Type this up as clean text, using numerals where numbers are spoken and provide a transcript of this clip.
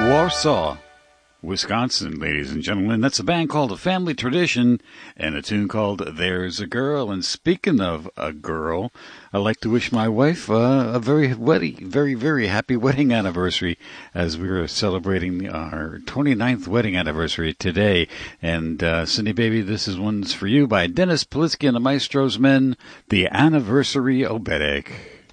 Warsaw, Wisconsin, ladies and gentlemen. That's a band called A Family Tradition and a tune called There's a Girl. And speaking of a girl, I'd like to wish my wife a very happy wedding anniversary as we're celebrating our 29th wedding anniversary today. And Cindy, baby, this is one's for you by Dennis Politsky and the Maestro's Men, The Anniversary Obedic.